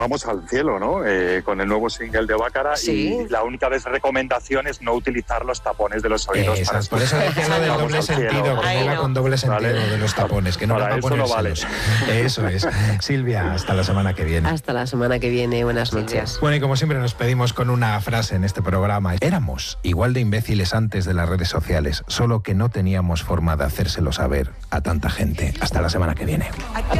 vamos al cielo, ¿no? Con el nuevo single de Bácara. Sí. Y la única recomendación es no utilizar los tapones de los oídos. Esas, por eso decía lo del Vamos doble al cielo. sentido, que Ay, no va no. con doble sentido Vale. de los tapones, que no Para va a eso no vale. Eso es. Silvia, hasta la semana que viene. Hasta la semana que viene. Buenas noches. Bueno, y como siempre nos pedimos con una frase en este programa. Éramos igual de imbéciles antes de las redes sociales, solo que no teníamos forma de hacérselo saber a tanta gente. Hasta la semana que viene.